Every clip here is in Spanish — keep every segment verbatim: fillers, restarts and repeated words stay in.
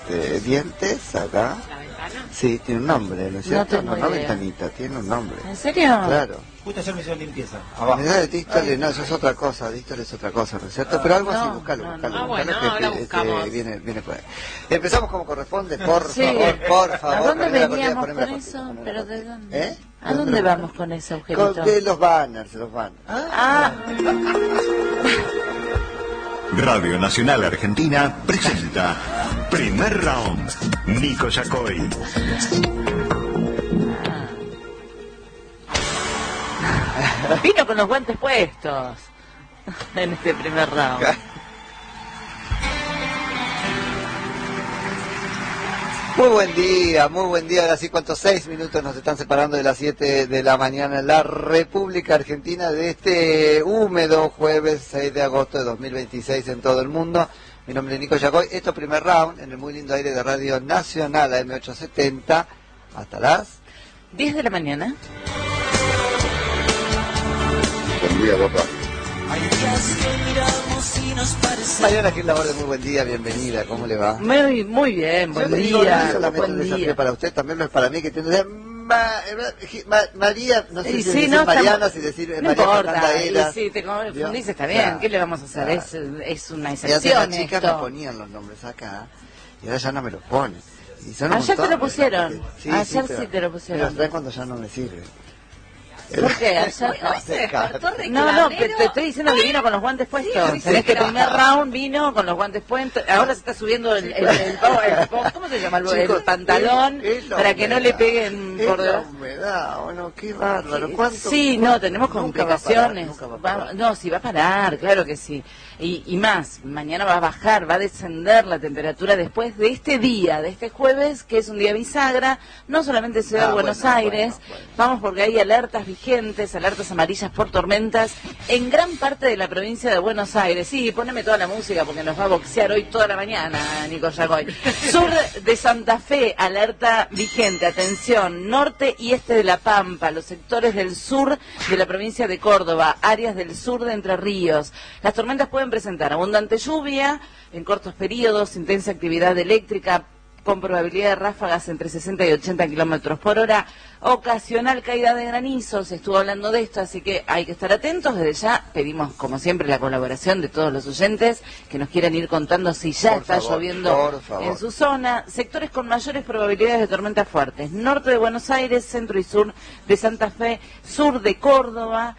de dientes acá. ¿La ventana? Sí, tiene un nombre, ¿no es cierto? No tengo no, no idea. ventanita, tiene un nombre. ¿En serio? Claro. Justo ayer me hicieron limpieza. Abajo. Dístole, no, eso es otra cosa, dístole es otra cosa, ¿no es cierto? Pero algo no, así, buscalo, no, buscalo. no. Ah, bueno, buscalo, ahora que, buscamos. que viene, viene por ahí. Empezamos como corresponde, por Sí. favor, por favor. ¿A dónde poneme la veníamos cortina, con poneme la eso? cortina, poneme la ¿Pero de cortina. dónde? ¿Eh? ¿A dónde vamos con ese agujerito? Con, de los banners, de los banners. Ah, Radio Nacional Argentina presenta Primer Round. Nico Yacoy. vino con los guantes puestos en este primer round. Muy buen día, muy buen día. Ahora sí, ¿cuántos? Seis minutos nos están separando de las siete de la mañana en la República Argentina de este húmedo jueves seis de agosto de dos mil veintiséis en todo el mundo. Mi nombre es Nico Yacoy. Esto primer round en el muy lindo aire de Radio Nacional A M ochocientos setenta hasta las diez de la mañana. Buen día, papá. Mariana Gil Laborde, muy buen día, bienvenida, ¿cómo le va? Muy, muy bien, buen Yo le digo, día. no solamente Buen un desafío día. para usted, también lo es para mí, que tiene... Ma, ma, María, no sé Y si sí, decir no, Mariana, estamos- si decir No María importa, Fernanda y Eras. si te confundís está Claro, bien, ¿qué le vamos a hacer? claro. Es, es una Y antes excepción las chicas me esto. ponían los nombres acá, y ahora ya no me los ponen. Y son un Ayer te montón lo de- pusieron, Sí, ayer pero sí te lo me pusieron. los traen cuando ya no me sirve. ¿Por qué? Ayer... Se despertó No, no, reclamero. te estoy diciendo que vino con los guantes puestos. Sí, sí, en este pero- primer round vino con los guantes puestos. Ahora se está subiendo el, el, el- el- ¿cómo se llama? El, el Chicos, pantalón es- es la para que no humedad. le peguen Es por la debajo. humedad, bueno, qué bárbaro. Sí, ¿Cuánto? sí, no, tenemos Nunca va a parar, complicaciones. nunca va a Va- parar. no, sí, va a parar, claro que sí. Y, y más, mañana va a bajar, va a descender la temperatura después de este día, de este jueves, que es un día bisagra, no solamente en Ciudad Ah, de Buenos bueno, Aires, bueno, bueno. vamos porque hay alertas vigentes, alertas amarillas por tormentas, en gran parte de la provincia de Buenos Aires. Sí, poneme toda la música porque nos va a boxear hoy toda la mañana, Nico Yacoy. Sur de Santa Fe, alerta vigente, atención, norte y este de La Pampa, los sectores del sur de la provincia de Córdoba, áreas del sur de Entre Ríos. Las tormentas pueden presentar abundante lluvia en cortos periodos, intensa actividad eléctrica, con probabilidad de ráfagas entre sesenta y ochenta kilómetros por hora, ocasional caída de granizo, se estuvo hablando de esto, así que hay que estar atentos. Desde ya pedimos, como siempre, la colaboración de todos los oyentes que nos quieran ir contando si ya Por está favor, lloviendo por favor. en su zona. Sectores con mayores probabilidades de tormentas fuertes: norte de Buenos Aires, centro y sur de Santa Fe, sur de Córdoba,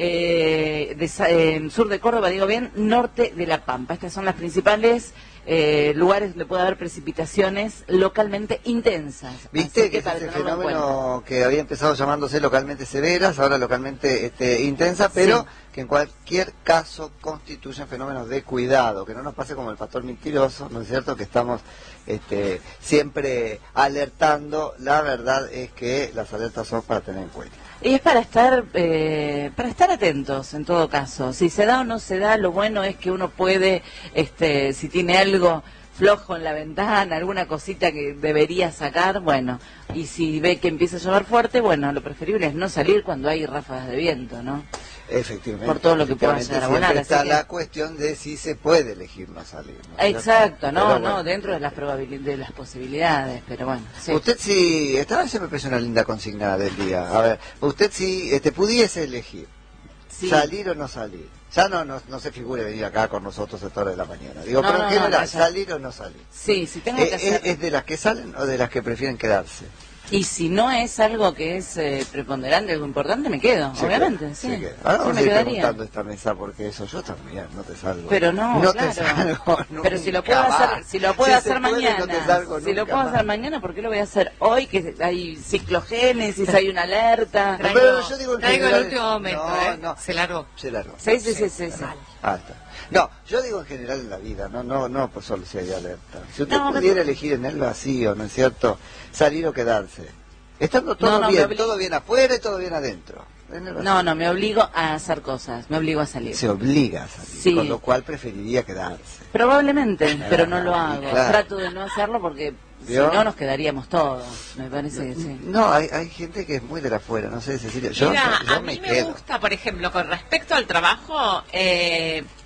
eh, de, Sa- eh, sur de Córdoba, digo bien, norte de La Pampa. Estas son las principales eh, lugares donde puede haber precipitaciones localmente intensas. ¿Viste Así que es para ese tenerlo en cuenta. fenómeno que había empezado llamándose localmente severas, ahora localmente este, intensa, pero Sí. que en cualquier caso constituyen fenómenos de cuidado, que no nos pase como el pastor mentiroso, ¿no es cierto? Que estamos este, siempre alertando. La verdad es que las alertas son para tener en cuenta. Y es para estar eh, para estar atentos en todo caso. Si se da o no se da, lo bueno es que uno puede, este, si tiene algo flojo en la ventana, alguna cosita que debería sacar, bueno. Y si ve que empieza a llover fuerte, bueno, lo preferible es no salir cuando hay ráfagas de viento, ¿no? Efectivamente. Por todo lo que pueda efectivamente, llegar a volar, siempre así está que- la cuestión de si se puede elegir no salir. ¿no es cierto? Exacto, no, Pero no, bueno. dentro de las probabilidades, de las posibilidades, pero bueno, sí. Usted si, esta vez se me parece una linda consigna del día. A ver, usted si este, pudiese elegir Sí. salir o no salir, ya no, no, no se figure venir acá con nosotros a esta hora de la mañana. Digo, No, pero no, en no, general, no, ya. salir o no salir. Sí, si tengo Eh, que ¿Es, hacer... es de las que salen o de las que prefieren quedarse? Y si no es algo que es eh, preponderante, algo importante, me quedo, Se obviamente, queda, sí. se queda. Ahora Sí, vamos me a ir quedaría. preguntando esta mesa porque eso yo también, no te salgo. Pero no, no claro. te salgo Pero si lo nunca puedo hacer, más. si lo puedo Si hacer se puede, mañana, no te salgo si lo nunca puedo más. hacer mañana, ¿por qué lo voy a hacer hoy? Que hay ciclogénesis, hay una alerta. Traigo, Pero yo digo en traigo el general- último momento, No, ¿eh? no. Se largó. Se largó. Sí, sí, sí, sí, sí. Ah, está. No, yo digo en general en la vida, no, no, no por solo si hay alerta. Si usted No, me- pudiera elegir en el vacío, ¿no es cierto? Salir o quedarse. Estando todo No, no, me bien, obli- todo bien afuera y todo bien adentro. En el vacío. No, no, me obligo a hacer cosas, me obligo a salir. Se obliga a salir, Sí. con lo cual preferiría quedarse. Probablemente, pero no lo hago. Claro. Trato de no hacerlo porque si ¿Vio? no nos quedaríamos todos. Me parece que sí. No, hay, hay gente que es muy de la afuera, no sé, Cecilia. Yo, Mira, yo a me mí me quedo. gusta, por ejemplo, con respecto al trabajo, eh,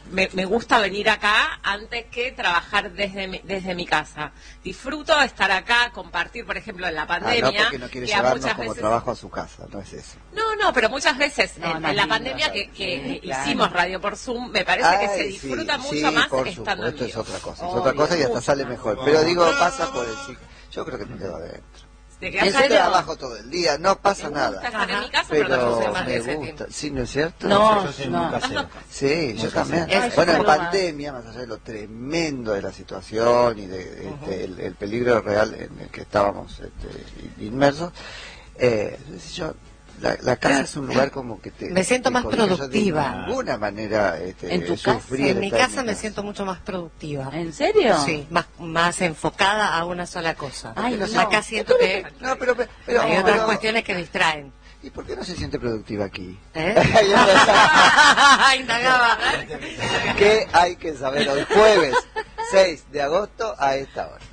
me, me gusta venir acá antes que trabajar desde mi, desde mi casa. Disfruto de estar acá, compartir, por ejemplo, en la pandemia. Ah, no, porque no quiere que llevarnos muchas como veces... trabajo a su casa, no es eso. No, no, pero muchas veces No, en, más en la lindo, pandemia que, que sí, claro. hicimos radio por Zoom, me parece Ay, que se disfruta sí, mucho sí, más por estando en supuesto, es vivo. otra cosa, es Obvio, otra cosa y hasta mucho sale más. mejor. Pero digo, pasa por el ciclo. Yo creo que me quedo adentro. ¿Te ¿En quedás serio? acá? Trabajo todo el día, no pasa Me gusta nada. estar en mi casa, pero, Pero tampoco soy más de me ese gusta, team. ¿sí, no es cierto? No, Yo soy no. muy casero. Sí, yo también. Es Bueno, en como más. pandemia, más allá de lo tremendo de la situación y de, de, este, el, el peligro real en el que estábamos este, inmersos, eh, yo, la, la casa es un lugar como que te... Me siento te más cobija. Yo productiva. De ninguna manera este, ¿En tu casa? sufrir En mi estar casa mi me siento mucho más productiva. ¿En serio? Sí, más, más enfocada a una sola cosa. Ay, no. Acá siento que No, pero... pero hay otras pero- cuestiones que distraen. ¿Y por qué no se siente productiva aquí? ¿Eh? ¿Qué Indagaba. hay que saber hoy? Jueves seis de agosto a esta hora.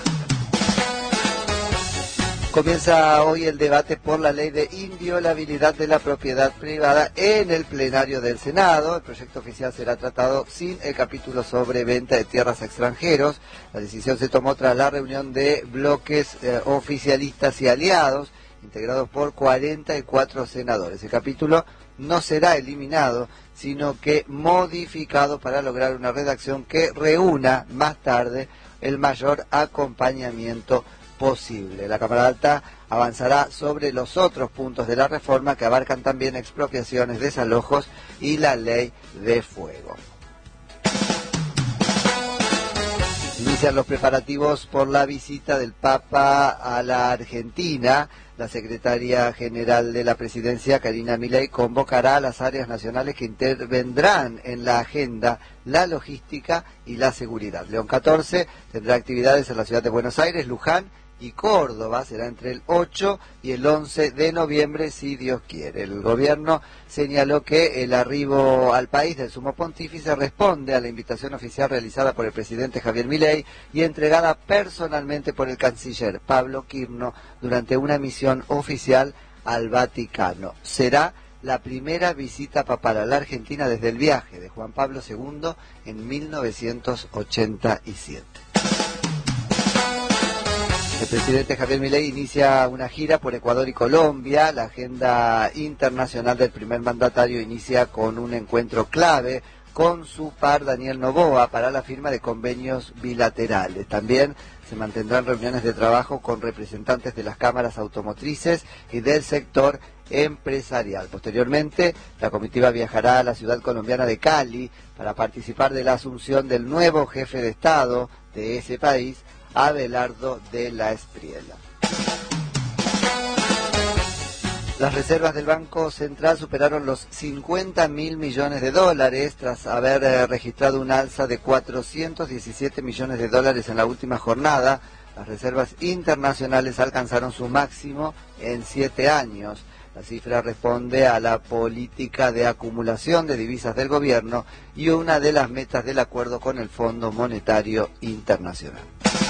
Comienza hoy el debate por la ley de inviolabilidad de la propiedad privada en el plenario del Senado. El proyecto oficial será tratado sin el capítulo sobre venta de tierras a extranjeros. La decisión se tomó tras la reunión de bloques eh, oficialistas y aliados, integrados por cuarenta y cuatro senadores. El capítulo no será eliminado, sino que modificado para lograr una redacción que reúna más tarde el mayor acompañamiento posible. La Cámara Alta avanzará sobre los otros puntos de la reforma que abarcan también expropiaciones, desalojos y la ley de fuego. Inician los preparativos por la visita del Papa a la Argentina. La secretaria general de la presidencia, Karina Milei, convocará a las áreas nacionales que intervendrán en la agenda, la logística y la seguridad. León catorce tendrá actividades en la ciudad de Buenos Aires, Luján y Córdoba. Será entre el ocho y el once de noviembre, si Dios quiere. El gobierno señaló que el arribo al país del sumo pontífice responde a la invitación oficial realizada por el presidente Javier Milei y entregada personalmente por el canciller Pablo Quirno durante una misión oficial al Vaticano. Será la primera visita papal a la Argentina desde el viaje de Juan Pablo segundo en mil novecientos ochenta y siete. El presidente Javier Milei inicia una gira por Ecuador y Colombia. La agenda internacional del primer mandatario inicia con un encuentro clave con su par Daniel Noboa para la firma de convenios bilaterales. También se mantendrán reuniones de trabajo con representantes de las cámaras automotrices y del sector empresarial. Posteriormente, la comitiva viajará a la ciudad colombiana de Cali para participar de la asunción del nuevo jefe de Estado de ese país, Abelardo de la Espriella. Las reservas del Banco Central superaron los cincuenta mil millones de dólares tras haber eh, registrado un alza de cuatrocientos diecisiete millones de dólares en la última jornada. Las reservas internacionales alcanzaron su máximo en siete años. La cifra responde a la política de acumulación de divisas del gobierno y una de las metas del acuerdo con el Fondo Monetario Internacional.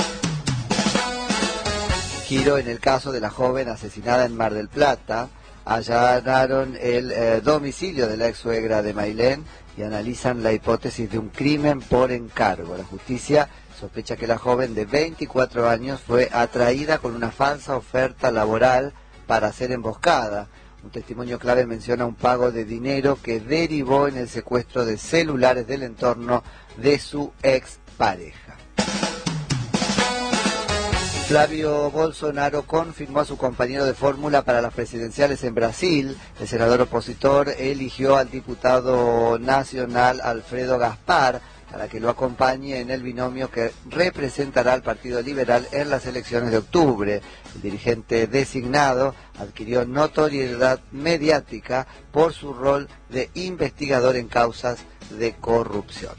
Giro en el caso de la joven asesinada en Mar del Plata. Allanaron el eh, domicilio de la ex suegra de Mailén y analizan la hipótesis de un crimen por encargo. La justicia sospecha que la joven de veinticuatro años fue atraída con una falsa oferta laboral para ser emboscada. Un testimonio clave menciona un pago de dinero que derivó en el secuestro de celulares del entorno de su ex pareja. Flavio Bolsonaro confirmó a su compañero de fórmula para las presidenciales en Brasil. El senador opositor eligió al diputado nacional Alfredo Gaspar para que lo acompañe en el binomio que representará al Partido Liberal en las elecciones de octubre. El dirigente designado adquirió notoriedad mediática por su rol de investigador en causas de corrupción.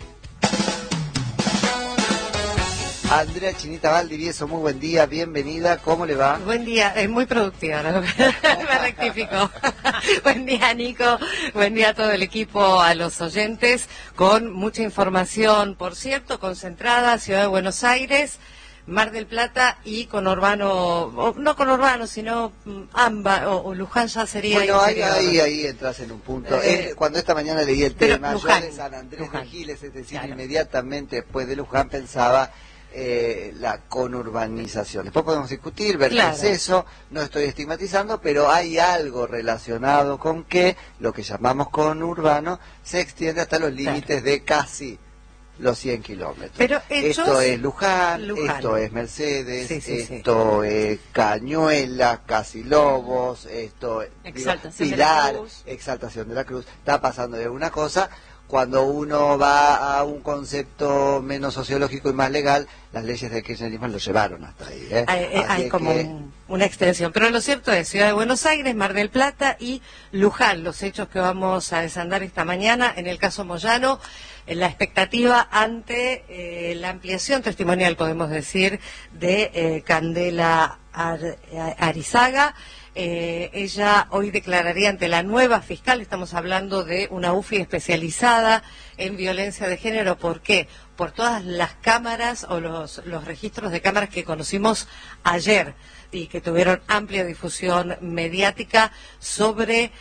Andrea Chinita Valdivieso, muy buen día, bienvenida, ¿cómo le va? Buen día, es muy productiva, ¿no? Me rectifico. Buen día, Nico, buen día a todo el equipo, a los oyentes, con mucha información, por cierto, concentrada, Ciudad de Buenos Aires, Mar del Plata y conurbano, o, no conurbano, sino mm, Amba o, o Luján ya sería... Bueno, ahí, inferior. ahí, ahí entras en un punto. Eh, Eh, cuando esta mañana leí el pero tema, Luján, yo de San Andrés Luján. de Giles, es decir, Claro. inmediatamente después de Luján pensaba eh, la conurbanización. Después podemos discutir, ver Claro. qué es eso, no estoy estigmatizando, pero hay algo relacionado con que lo que llamamos conurbano se extiende hasta los límites de casi los cien kilómetros. Pero hechos- esto es Luján, Luján. esto es Mercedes, Sí, sí, sí. esto es Cañuelas, Casi Lobos, esto es digo, Exaltación de la Pilar, Cruz. Exaltación de la Cruz. Está pasando de una cosa. Cuando uno va a un concepto menos sociológico y más legal, las leyes de kirchnerismo lo llevaron hasta ahí. ¿eh? Hay, hay- Así hay es como que- un- una extensión. Pero lo cierto es, Ciudad de Buenos Aires, Mar del Plata y Luján, los hechos que vamos a desandar esta mañana. En el caso Moyano, eh, la expectativa ante eh, la ampliación testimonial, podemos decir, de eh, Candela Ar- Arizaga. Eh, ella hoy declararía ante la nueva fiscal, estamos hablando de una U F I especializada en violencia de género. ¿Por qué? Por todas las cámaras o los, los registros de cámaras que conocimos ayer y que tuvieron amplia difusión mediática sobre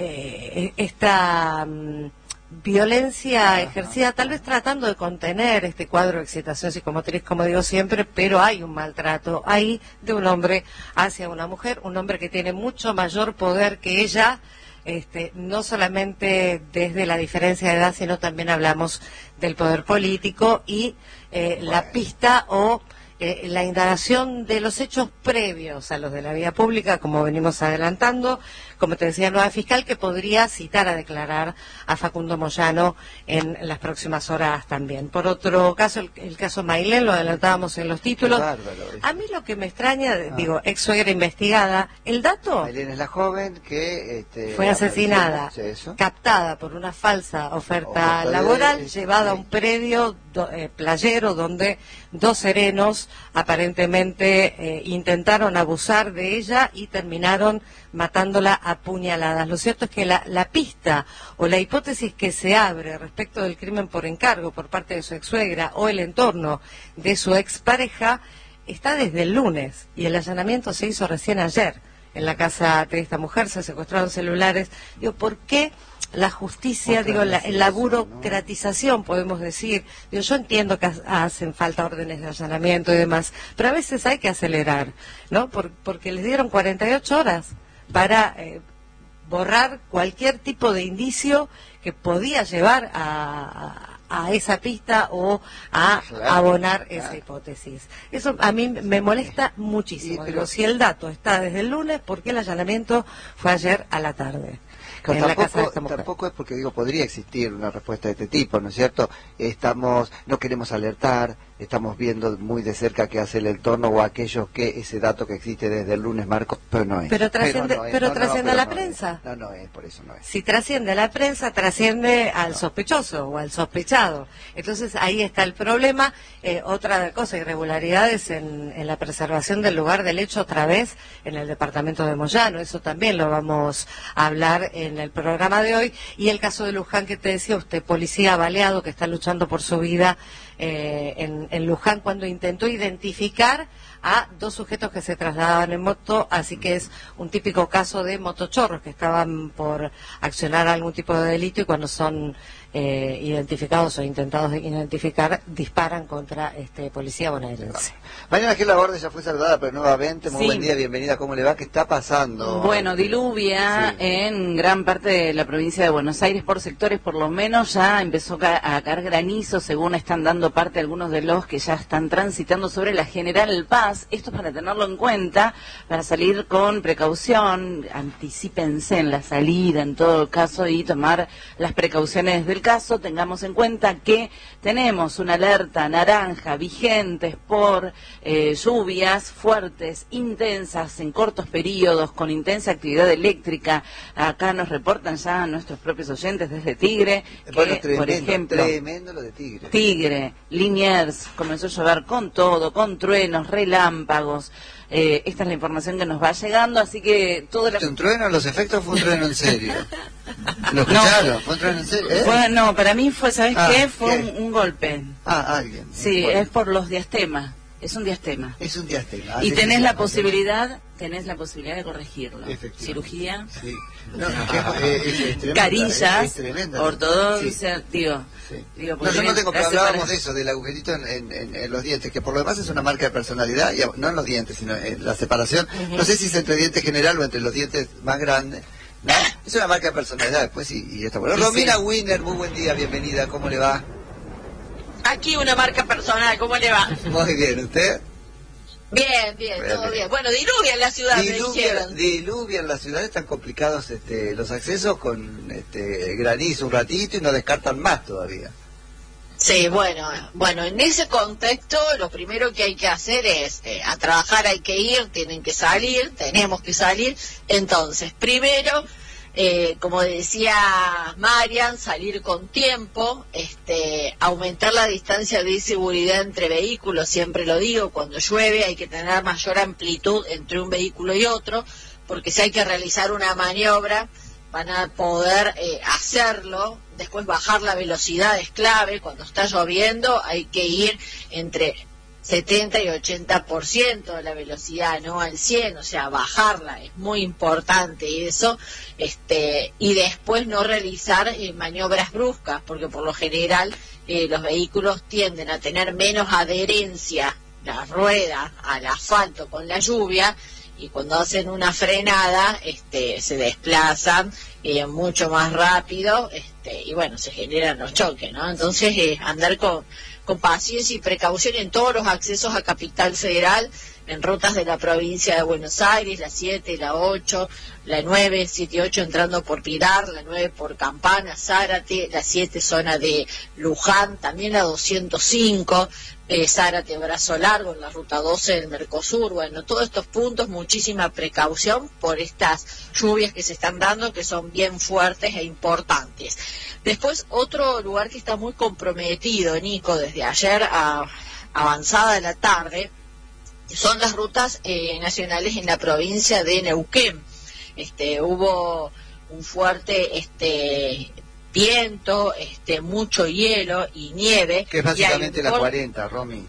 eh, esta... mm, violencia ejercida, tal vez tratando de contener este cuadro de excitación psicomotriz, como digo siempre, pero hay un maltrato ahí de un hombre hacia una mujer, un hombre que tiene mucho mayor poder que ella, este, no solamente desde la diferencia de edad, sino también hablamos del poder político y eh, la pista o eh, la indagación de los hechos previos a los de la vía pública, como venimos adelantando, como te decía, nueva fiscal que podría citar a declarar a Facundo Moyano en las próximas horas también. Por otro caso, el, el caso Mailén, lo adelantábamos en los títulos. Qué bárbaro. A mí lo que me extraña, Ah. digo, ex suegra investigada, el dato Mailén es la joven que... Este, fue asesinada, apareció- sí, eso. captada por una falsa oferta Oferta de- laboral, sí. llevada a un predio do- eh, playero donde dos serenos aparentemente eh, intentaron abusar de ella y terminaron matándola a puñaladas. Lo cierto es que la, la pista o la hipótesis que se abre respecto del crimen por encargo por parte de su ex suegra o el entorno de su expareja está desde el lunes y el allanamiento se hizo recién ayer en la casa de esta mujer, se secuestraron celulares. Digo, ¿por qué la justicia, Otra digo, la, vez la eso, ¿no? burocratización, podemos decir? Digo, yo entiendo que ha- hacen falta órdenes de allanamiento y demás, pero a veces hay que acelerar, ¿no? Por- porque les dieron cuarenta y ocho horas para eh, borrar cualquier tipo de indicio que podía llevar a, a, a esa pista o a Claro, abonar claro. esa hipótesis. Eso a mí me molesta muchísimo. Y, pero- Digo, si el dato está desde el lunes, ¿por qué el allanamiento fue ayer a la tarde? Claro, En la casa de tampoco, esta mujer. tampoco es porque digo podría existir una respuesta de este tipo, ¿no es cierto? Estamos, no queremos alertar, estamos viendo muy de cerca qué hace el entorno o aquellos que ese dato que existe desde el lunes, Marcos, pero no es. Pero trasciende- no es, pero no, no, trasciende pero a la no es. prensa. No, no es, por eso no es. Si trasciende a la prensa, trasciende al sospechoso o al sospechado. Entonces ahí está el problema. Eh, otra cosa, irregularidades en, en la preservación del lugar del hecho otra vez en el departamento de Moyano. Eso también lo vamos a hablar en el programa de hoy. Y el caso de Luján que te decía usted, policía baleado que está luchando por su vida eh, en, en Luján cuando intentó identificar a dos sujetos que se trasladaban en moto, así que es un típico caso de motochorros que estaban por accionar algún tipo de delito y cuando son eh, identificados o intentados de identificar, disparan contra este policía bonaerense. Mañana Gela Borde ya fue saludada, pero nuevamente, muy Sí. buen día, bienvenida, ¿cómo le va? ¿Qué está pasando? Bueno, diluvia Sí. en gran parte de la provincia de Buenos Aires, por sectores por lo menos, ya empezó ca- a caer granizo, según están dando parte algunos de los que ya están transitando sobre la General Paz. Esto es para tenerlo en cuenta, para salir con precaución, anticípense en la salida en todo caso y tomar las precauciones del caso. Tengamos en cuenta que tenemos una alerta naranja vigentes por eh, lluvias fuertes, intensas, en cortos periodos, con intensa actividad eléctrica. Acá nos reportan ya nuestros propios oyentes desde Tigre, que, Bueno, tremendo, por ejemplo, tremendo lo de Tigre. Tigre, Liniers, comenzó a llover con todo, con truenos, relámpagos. Eh, esta es la información que nos va llegando, así que todo la... ¿Un trueno? ¿Los efectos fue un trueno en serio? ¿Lo escucharon? ¿Fue un trueno en serio? ¿Eh? Fue- no, para mí fue, ¿sabes Ah, qué? Fue ¿qué? un, un golpe. Ah, alguien. Sí, Bueno. es por los diastemas. es un diastema. Es un diastema. Y Así tenés que- la posibilidad, tenés la posibilidad de corregirlo. Efectivamente. Cirugía, Sí. No, es, es- es tremenda, carillas, es- es tremenda. ortodoncia, Sí. digo. Sí. digo No, porque yo no tengo, pero hace hablábamos para- de eso, del agujerito en, en- en- en los dientes, que por lo demás es una marca de personalidad, y no en los dientes, sino en la separación. Ujú. No sé si es entre dientes general o entre los dientes más grandes. ¿No? Es una marca de personalidad después y, y está bueno. Y Romina sí. Wiener, muy buen día, bienvenida, ¿cómo le va? Aquí una marca personal, ¿cómo le va? Muy bien, ¿usted? Bien, bien, Bien, todo bien. bien. Bueno, diluvia en la ciudad, me Diluvia, dijeron. diluvia en la ciudad, están complicados este, los accesos con este, granizo un ratito y no descartan más todavía. Sí, bueno, bueno, en ese contexto lo primero que hay que hacer es, eh, a trabajar hay que ir, tienen que salir, tenemos que salir. Entonces, primero, eh, como decía Marian, salir con tiempo, este, aumentar la distancia de seguridad entre vehículos, siempre lo digo, cuando llueve hay que tener mayor amplitud entre un vehículo y otro, porque si hay que realizar una maniobra, van a poder eh, hacerlo. Después bajar la velocidad es clave. Cuando está lloviendo hay que ir entre setenta y ochenta por ciento de la velocidad, no al cien, o sea, bajarla es muy importante eso. Este, y después no realizar eh, maniobras bruscas, porque por lo general eh, los vehículos tienden a tener menos adherencia, la rueda al asfalto con la lluvia, y cuando hacen una frenada este, se desplazan eh, mucho más rápido, este, y bueno, se generan los choques, ¿no? Entonces eh, andar con, con paciencia y precaución en todos los accesos a Capital Federal, en rutas de la provincia de Buenos Aires, la siete, la ocho, la nueve, siete y ocho entrando por Pilar, la nueve por Campana, Zárate, la siete zona de Luján, también la doscientos cinco, eh, Zárate, Brazo Largo, en la ruta doce del Mercosur. Bueno, todos estos puntos, muchísima precaución por estas lluvias que se están dando, que son bien fuertes e importantes. Después, otro lugar que está muy comprometido, Nico, desde ayer a avanzada de la tarde, son las rutas eh, nacionales en la provincia de Neuquén. Este, hubo un fuerte este viento, este mucho hielo y nieve. Que es y hay básicamente un la cor- cuarenta, Romy.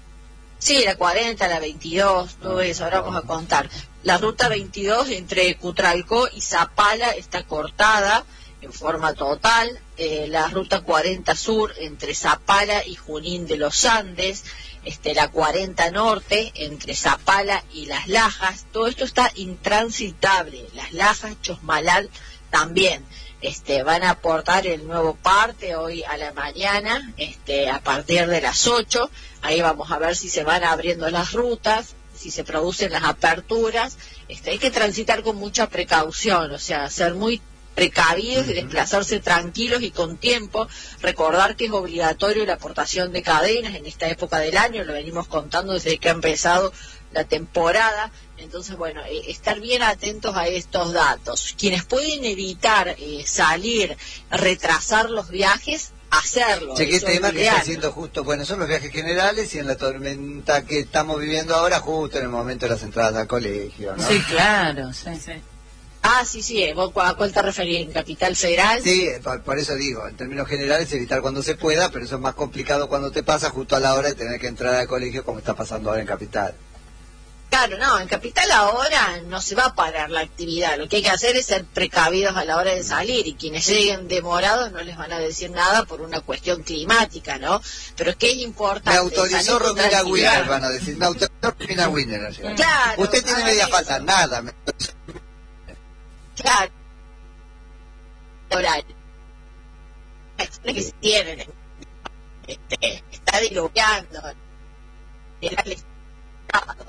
Sí, la cuarenta, la veintidós, todo eso, ahora vamos a contar. La ruta veintidós entre Cutralcó y Zapala está cortada en forma total. Eh, la ruta cuarenta sur entre Zapala y Junín de los Andes, este, la cuarenta norte entre Zapala y Las Lajas, todo esto está intransitable. Las Lajas, Chosmalal también. Este, van a aportar el nuevo parte hoy a la mañana, este, a partir de las ocho. Ahí vamos a ver si se van abriendo las rutas, si se producen las aperturas. Este, hay que transitar con mucha precaución, o sea, ser muy precavidos y desplazarse tranquilos y con tiempo. Recordar que es obligatorio la aportación de cadenas en esta época del año, lo venimos contando desde que ha empezado la temporada. Entonces, bueno, eh, estar bien atentos a estos datos. Quienes pueden evitar eh, salir, retrasar los viajes, hacerlo. Che, qué Eso es tema que ideal. está haciendo justo, bueno, son los viajes generales y en la tormenta que estamos viviendo ahora, justo en el momento de las entradas al colegio, ¿no? Sí, claro, sí. Sí. Ah, sí, sí, eh, ¿vos a cuál te referís? ¿En Capital Federal? Sí, por, por eso digo, en términos generales evitar cuando se pueda, pero eso es más complicado cuando te pasa justo a la hora de tener que entrar al colegio como está pasando ahora en Capital. Claro, no, en Capital ahora no se va a parar la actividad. Lo que hay que hacer es ser precavidos a la hora de salir, y quienes lleguen demorados no les van a decir nada por una cuestión climática, ¿no? Pero es que es importante. Me autorizó salir con Romina tranquilidad. Winner, van a decir, me autorizó Romina Winner ayer. Claro, Usted tiene hagan media eso. falta, nada. me- Claro. Horario. Es que se tienen. Este, está diluviando. Era el estado.